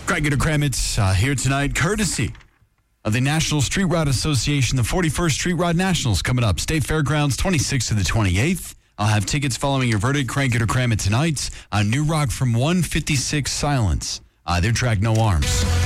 Craig Kramitz here tonight, courtesy of the National Street Rod Association. The 41st Street Rod Nationals coming up. State Fairgrounds, 26th to the 28th. I'll have tickets following your verdict. Craig Kramitz tonight on New Rock from 156 Silence. Their track, No Arms.